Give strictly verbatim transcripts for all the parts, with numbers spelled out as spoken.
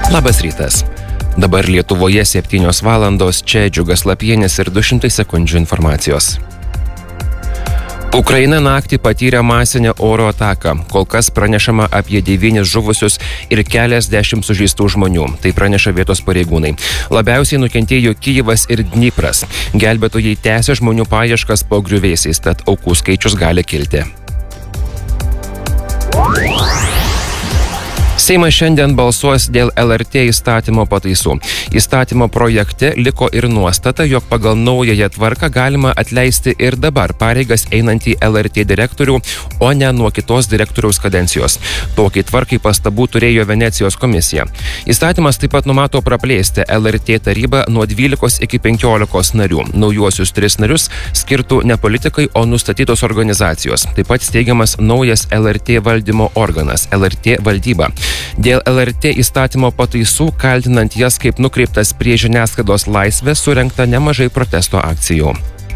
Labas rytas. Dabar Lietuvoje septynios valandos, čia Džiugas Lapienis ir du šimtai sekundžių informacijos. Ukraina naktį patyrė masinę oro ataką. Kol kas pranešama apie devynis žuvusius ir keliasdešimt sužeistų žmonių. Tai praneša vietos pareigūnai. Labiausiai nukentėjo Kijevas ir Dnipras. Gelbėtojai tęsia žmonių paieškas po griuvėsiais, tad aukų skaičius gali kilti. Seimas šiandien balsuos dėl L R T įstatymo pataisų. Įstatymo projekte liko ir nuostata, jog pagal naująją tvarką galima atleisti ir dabar pareigas einantį L R T direktorių, o ne nuo kitos direktoriaus kadencijos. Tokiai tvarkai pastabų turėjo Venecijos komisija. Įstatymas taip pat numato praplėsti L R T tarybą nuo dvylikos iki penkiolikos narių. Naujuosius tris narius skirtų ne politikai, o nustatytos organizacijos. Taip pat steigiamas naujas L R T valdymo organas – L R T valdyba. Dėl L R T įstatymo pataisų, kaltinant jas kaip nukreiptas prie žiniasklaidos laisvės, surengta nemažai protesto akcijų.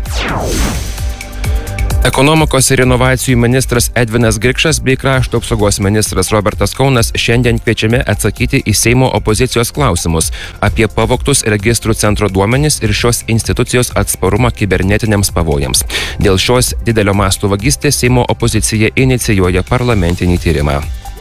Ekonomikos ir inovacijų ministras Edvinas Grikšas bei krašto apsaugos ministras Robertas Kaunas šiandien kviečiami atsakyti į Seimo opozicijos klausimus apie pavogtus registrų centro duomenis ir šios institucijos atsparumą kibernetiniams pavojams. Dėl šios didelio masto vagystės Seimo opozicija inicijuoja parlamentinį tyrimą.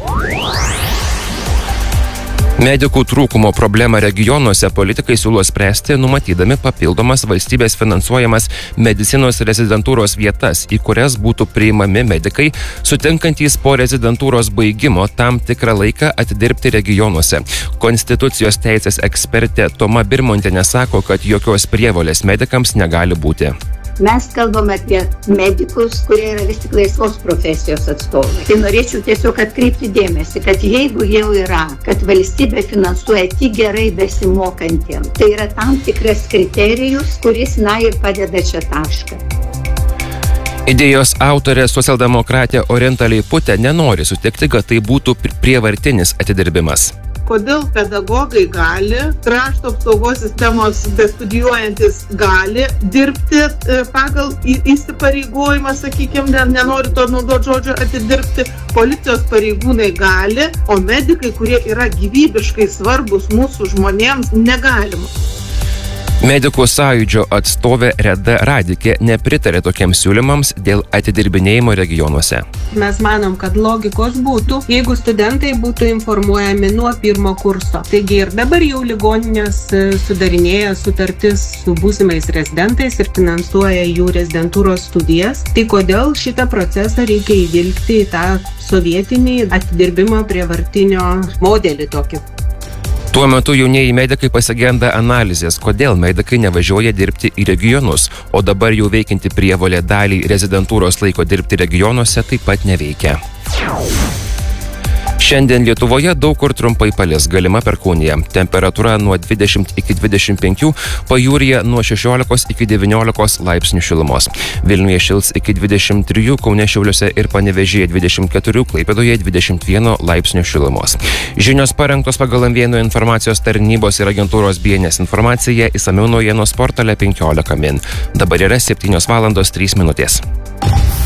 Medikų trūkumo problemą regionuose politikai siūlo spręsti, numatydami papildomas valstybės finansuojamas medicinos rezidentūros vietas, į kurias būtų priimami medikai, sutinkantys po rezidentūros baigimo tam tikrą laiką atidirbti regionuose. Konstitucijos teisės ekspertė Toma Birmontienė sako, kad jokios prievolės medikams negali būti. Mes kalbame apie medikus, kurie yra vis tik laisvos profesijos atstovai. Tai norėčiau tiesiog atkreipti dėmesį, kad jeigu jau yra, kad valstybė finansuoja tik gerai besimokantiems, tai yra tam tikras kriterijus, kuris, na, ir padeda čia tašką. Idėjos autorė socialdemokratė Orinta Leiputė nenori sutikti, kad tai būtų prievartinis atidirbimas. Kodėl pedagogai gali, krašto apsaugos sistemos bestudijuojantis gali dirbti pagal įsipareigojimą, sakykime, nenori to naudoti žodžio atidirbti, policijos pareigūnai gali, o medikai, kurie yra gyvybiškai svarbus mūsų žmonėms, negalima. Medikų sąjūdžio atstovė Reda Radikė nepritarė tokiems siūlymams dėl atidirbinėjimo regionuose. Mes manom, kad logikos būtų, jeigu studentai būtų informuojami nuo pirmo kurso. Taigi ir dabar jau ligoninės sudarinėja sutartis su būsimais rezidentais ir finansuoja jų rezidentūros studijas. Tai kodėl šitą procesą reikia įvilkti į tą sovietinį atidirbimo prievartinio modelį tokį? Tuo metu jaunieji medikai pasigenda analizės, kodėl medikai nevažiuoja dirbti į regionus, o dabar jau veikianti prievolė dalį rezidentūros laiko dirbti regionuose taip pat neveikia. Šiandien Lietuvoje daug kur trumpai palis, galima perkūnija. Temperatūra nuo dvidešimt iki dvidešimt penkių, pajūryje nuo šešiolikos iki devyniolikos laipsnių šilumos. Vilniuje šils iki dvidešimt trijų, Kaune, Šiauliuose ir Panevėžyje dvidešimt keturių, Klaipėdoje dvidešimt vieno laipsnių šilumos. Žinios parengtos pagal M vieno informacijos tarnybos ir agentūros B N S informacija, išsamiau naujienos portale penkiolika min. Dabar yra septynios valandos trys minutės.